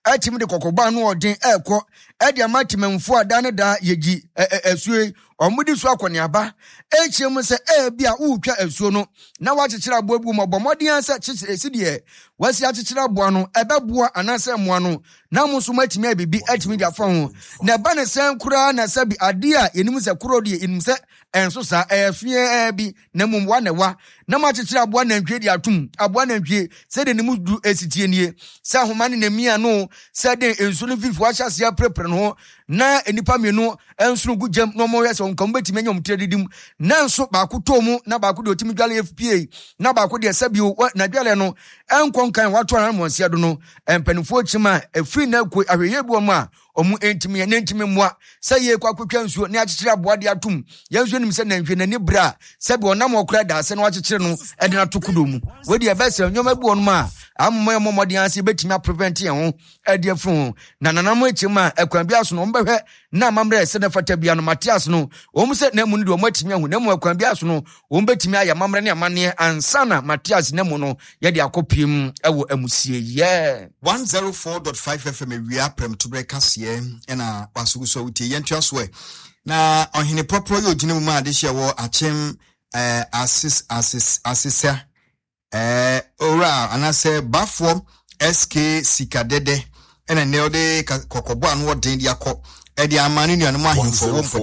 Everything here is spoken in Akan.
atimi de kokoba no odin ekọ ede amatimemfo adane da yeji esue omudi so akoniaba echiem se bia utwa esuo no na wachichira boabu mobomodin ansa chichire sidie wasi achichira boa no ebeboa anase moa no na muso matimi abibi atimi dia fa ho na ba ne sen kura na sabi ade a yenim se kuro de yenim se enso sa efie bi na mumwa ne wa na machichira boa na ntwe dia atum aboa na ntwe se de nimu du esitie nie se ahoma ne na mia no se de enso no fifu ahyase ya prepre no na enipa mienu enso gu jam no mo yesa onkom betimi anyom tredidim na enso ba ko tomu na ba ko de otimi dwale FPA na ba ko de sabi na dwale no enkonkan wato na mo nsia do no empanifo chima efri na ku ahweye bu mu a omu entimi na entimi moa se ye kwa kwatwa nsuo ne achichira boade atum yensuo nim se na nhwe na ni bra se be onam okura da se no achichire no e de na tokudo mu we de bese nyoma bu onum a ammo momodi anse betimi prevent ye ho e de fun na nanam echima ekwan bia so no mbehwe na mamre se na fata bia no Matias no omu se na mu ni do matimi ahu na mu ekwan bia so no ombetimi aya mamre ne amane ansana Matias na mu no ye de akopiem ewo amusie ye 104.5 FM we are prem to breakers ye na wasuguso uti yentua so na ohene popro yo gine mu ma de hye wo achem asisa ora anase bafo SK Sikadede ena ne ode kokobo anu odin dia ko e dia amani ni anu ahemfo wo